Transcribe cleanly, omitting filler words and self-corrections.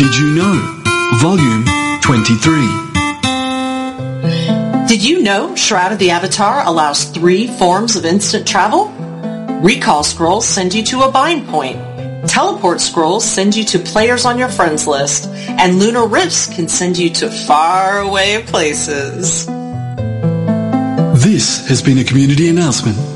Did you know? Volume 23. Did you know Shroud of the Avatar allows 3 forms of instant travel? Recall scrolls send you to a bind point. Teleport scrolls send you to players on your friends list. And lunar rifts can send you to faraway places. This has been a community announcement